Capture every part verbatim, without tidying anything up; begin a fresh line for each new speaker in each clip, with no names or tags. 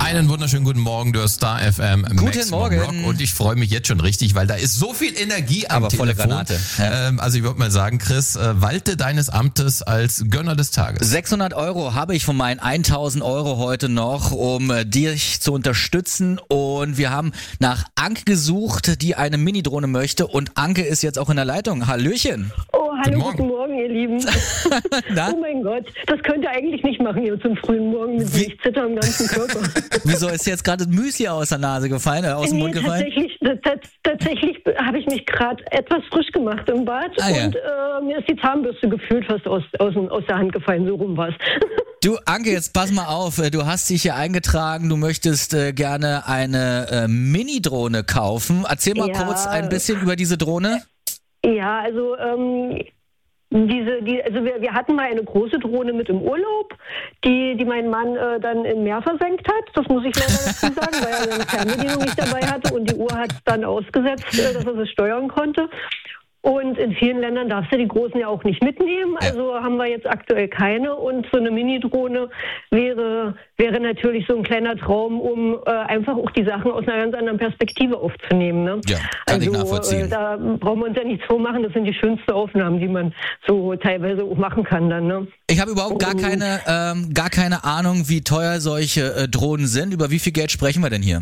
Einen wunderschönen guten Morgen, du hast Star F M.
Guten Morgen.
Rock und ich freue mich jetzt schon richtig, weil da ist so viel Energie am
Aber volle
Telefon.
Granate. Ja.
Ähm, also ich würde mal sagen, Chris, äh, walte deines Amtes als Gönner des Tages.
sechshundert Euro habe ich von meinen tausend Euro heute noch, um äh, dich zu unterstützen. Und wir haben nach Anke gesucht, die eine Minidrohne möchte. Und Anke ist jetzt auch in der Leitung. Hallöchen.
Oh, hallo,
Guten Morgen.
guten Morgen, ihr Lieben.
Na?
Oh mein Gott, das könnt ihr eigentlich nicht machen hier zum frühen Morgen mit
Wie?
sich Zitter am ganzen Körper.
Wieso ist jetzt gerade Müsli aus der Nase gefallen, äh, aus dem
Nee,
Mund gefallen?
tatsächlich, t- tatsächlich habe ich mich gerade etwas frisch gemacht im Bad
Ah, ja.
und äh, mir ist die Zahnbürste gefühlt fast aus, aus, aus der Hand gefallen, so rum war's.
Du, Anke, jetzt pass mal auf. Du hast dich hier eingetragen, du möchtest äh, gerne eine äh, Mini-Drohne kaufen. Erzähl mal
Ja.
kurz ein bisschen über diese Drohne.
Ja, also ähm, diese, die, also wir, wir hatten mal eine große Drohne mit im Urlaub, die, die mein Mann äh, dann im Meer versenkt hat. Das muss ich leider dazu sagen, weil er eine Fernbedienung nicht dabei hatte und die Uhr hat es dann ausgesetzt, äh, dass er es steuern konnte. Und in vielen Ländern darfst du die Großen ja auch nicht mitnehmen, also haben wir jetzt aktuell keine. Und so eine Mini-Drohne wäre, wäre natürlich so ein kleiner Traum, um äh, einfach auch die Sachen aus einer ganz anderen Perspektive aufzunehmen. Ne?
Ja, kann ich
also,
nachvollziehen.
Äh, da brauchen wir uns ja nichts vormachen, das sind die schönsten Aufnahmen, die man so teilweise auch machen kann dann. Ne?
Ich habe überhaupt gar
Und-
keine, ähm, gar keine Ahnung, wie teuer solche äh, Drohnen sind. Über wie viel Geld sprechen wir denn hier?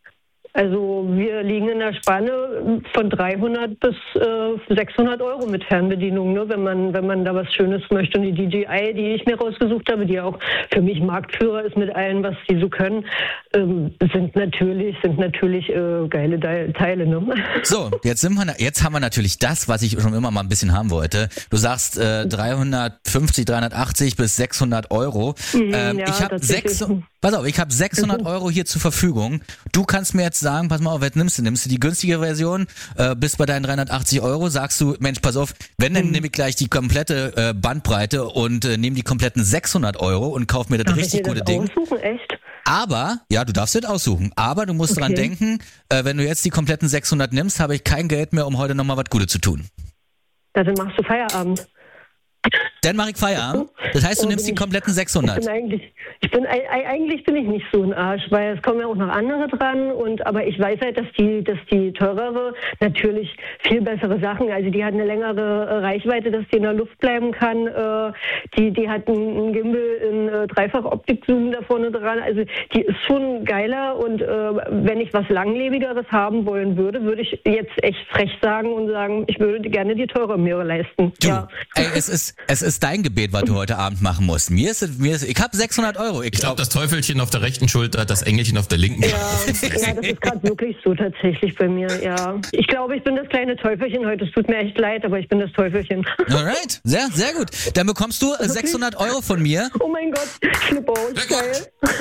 Also wir liegen in der Spanne von dreihundert bis äh, sechshundert Euro mit Fernbedienung, ne? wenn man wenn man da was Schönes möchte. Und die D J I, die ich mir rausgesucht habe, die ja auch für mich Marktführer ist mit allem, was die so können, ähm, sind natürlich sind natürlich äh, geile De- Teile. Ne?
So, jetzt sind wir, na- jetzt haben wir natürlich das, was ich schon immer mal ein bisschen haben wollte. Du sagst äh, dreihundertfünfzig, dreihundertachtzig bis sechshundert Euro.
Mhm,
ähm,
ja,
ich habe
tatsächlich.
sechs, pass auf, ich habe sechshundert Euro hier zur Verfügung. Du kannst mir jetzt sagen, pass mal auf, was nimmst du? Nimmst du die günstige Version, äh, bist bei deinen dreihundertachtzig Euro, sagst du, Mensch, pass auf, wenn, dann nehme ich gleich die komplette äh, Bandbreite und äh, nehme die kompletten sechshundert Euro und kauf mir das
Darf ich
richtig
mir
gute
das
Ding.
aussuchen, echt?
Aber, ja, du darfst das aussuchen, aber du musst dran
Okay.
denken, äh, wenn du jetzt die kompletten sechshundert nimmst, habe ich kein Geld mehr, um heute nochmal was Gutes zu tun.
Ja, dann machst du Feierabend.
Dann mache ich Feierabend. Das heißt, du
Oh,
nimmst
bin
die
ich-
kompletten
Ich
sechshundert.
bin eigentlich, ich bin ei- ei- eigentlich bin ich nicht so ein Arsch, weil es kommen ja auch noch andere dran und aber ich weiß halt, dass die, dass die teurere natürlich viel bessere Sachen, also die hat eine längere äh, Reichweite, dass die in der Luft bleiben kann. Äh, die, die hat einen, einen Gimbal in äh, Dreifach-Optik-Zoom da vorne dran. Also die ist schon geiler und äh, wenn ich was langlebigeres haben wollen würde, würde ich jetzt echt frech sagen und sagen, ich würde gerne die teure mir leisten.
Du,
Ja.
ey, es ist, es ist dein Gebet, was du heute Abend machen musst. Mir ist, es- mir ist, ich habe sechshundert Euro. Ich
Ich glaube,
glaube,
das Teufelchen auf der rechten Schulter, das Engelchen auf der linken.
Ja, ja, das ist gerade wirklich so tatsächlich bei mir, ja. Ich glaube, ich bin das kleine Teufelchen heute. Es tut mir echt leid, aber ich bin das Teufelchen.
alright, sehr, sehr gut. Dann bekommst du äh, sechshundert Euro von mir
Oh mein Gott, Flip aus, geil.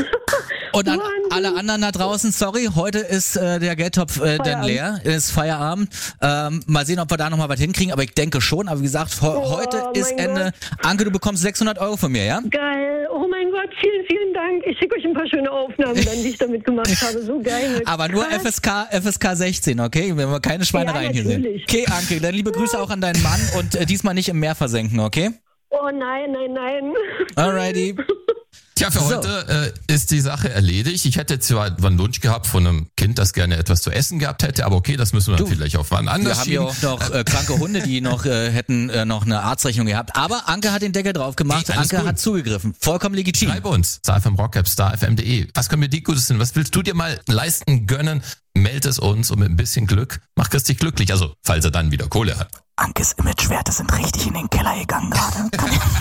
und an
Wahnsinn.
alle anderen da draußen, sorry, heute ist äh, der Geldtopf äh, dann
Feierabend.
leer, ist Feierabend. Ähm, mal sehen, ob wir da nochmal was hinkriegen, aber ich denke schon, aber wie gesagt, ho-
Oh,
heute
mein
ist Ende.
Gott.
Anke, du bekommst sechshundert Euro von mir, ja?
Geil, oh mein Gott, vielen, vielen Dank. Ich schicke euch ein paar schöne Aufnahmen dann, die ich damit gemacht habe. So geil.
Aber nur
Krass.
F S K, F S K sechzehn, okay? Wenn wir keine Schweinereien
Ja,
hier sehen.
natürlich.
Okay, Anke, dann liebe Grüße auch an deinen Mann und äh, diesmal nicht im Meer versenken, okay?
Oh nein, nein, nein.
Alrighty.
Tja, für
So.
heute äh, ist die Sache erledigt. Ich hätte zwar einen Wunsch gehabt von einem Kind, das gerne etwas zu essen gehabt hätte, aber okay, das müssen wir dann
Du,
vielleicht auf wann
Wir
anders
haben hier
schieben.
auch noch äh, kranke Hunde, die noch äh, hätten äh, noch eine Arztrechnung gehabt. Aber Anke hat den Deckel drauf gemacht.
Nee, alles
Anke
cool.
hat zugegriffen. Vollkommen legitim.
Schreib uns, Star F M Rock App, star f m punkt de. Was können wir dir Gutes tun? Was willst du dir mal leisten, gönnen? Meld es uns und mit ein bisschen Glück macht es dich glücklich. Also, falls er dann wieder Kohle hat.
Ankes Imagewerte sind richtig in den Keller gegangen gerade.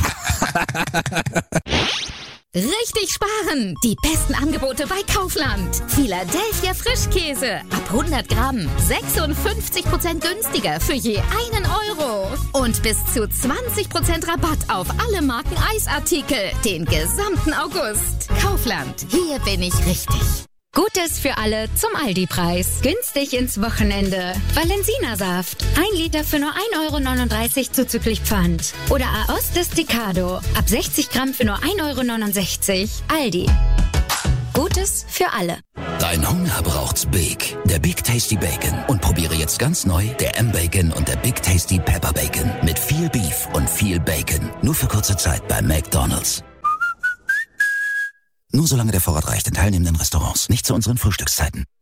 Richtig sparen! Die besten Angebote bei Kaufland. Philadelphia Frischkäse. Ab hundert Gramm. sechsundfünfzig Prozent günstiger für je einen Euro. Und bis zu zwanzig Prozent Rabatt auf alle Marken Eisartikel. Den gesamten August. Kaufland. Hier bin ich richtig.
Gutes für alle zum Aldi-Preis. Günstig ins Wochenende. Valensina-Saft. Ein Liter für nur ein Euro neununddreißig zuzüglich Pfand. Oder Aos Desticado. Ab sechzig Gramm für nur ein Euro neunundsechzig. Aldi. Gutes für alle.
Dein Hunger braucht's Big. Der Big Tasty Bacon. Und probiere jetzt ganz neu der M-Bacon und der Big Tasty Pepper Bacon. Mit viel Beef und viel Bacon. Nur für kurze Zeit bei McDonald's. Nur solange der Vorrat reicht in teilnehmenden Restaurants. Nicht zu unseren Frühstückszeiten.